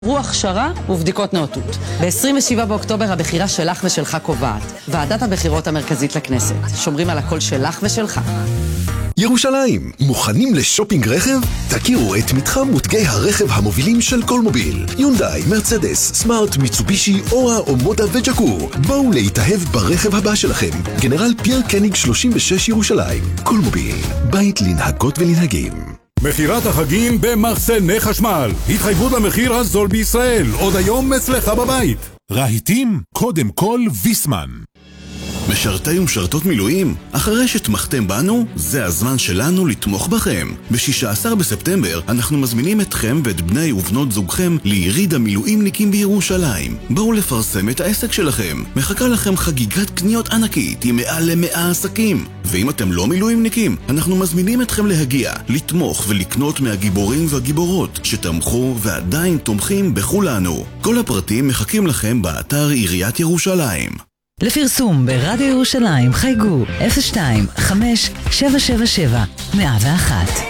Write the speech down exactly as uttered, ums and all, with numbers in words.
עברו הכשרה ובדיקות נאותות. ב-עשרים ושבעה באוקטובר הבחירה שלך ושלך קובעת. ועדת הבחירות המרכזית לכנסת. שומרים על הקול שלך ושלך. ירושלים, מוכנים לשופינג רכב? תכירו את מתחם מותגי הרכב המובילים של קולמוביל. יונדאי, מרצדס, סמארט, מיצובישי, אורה, אומודה וג'קור. בואו להתאהב ברכב הבא שלכם. גנרל פייר קניג שלושים ושש ירושלים. קולמוביל, בית לנהגות ולנהגים. מחירת החגים במחסני חשמל. התחייבות למחיר הזול בישראל. עוד היום אצלך בבית. רהיטים, קודם כל ויסמן. משרתי ומשרתות מילואים, אחרי שתמכתם בנו, זה הזמן שלנו לתמוך בכם. ב-שישה עשר בספטמבר אנחנו מזמינים אתכם ואת בני ובנות זוגכם ליריד המילואימניקים בירושלים. בואו לפרסם את העסק שלכם. מחכה לכם חגיגת קניות ענקית עם מעל למאה עסקים. ואם אתם לא מילואימניקים, אנחנו מזמינים אתכם להגיע, לתמוך ולקנות מהגיבורים והגיבורות שתמכו ועדיין תומכים בכולנו. כל הפרטים מחכים לכם באתר עיריית ירושלים. לפרסום ברדיו ירושלים חייגו אפס שתיים חמש שבע שבע שבע מאה ואחת.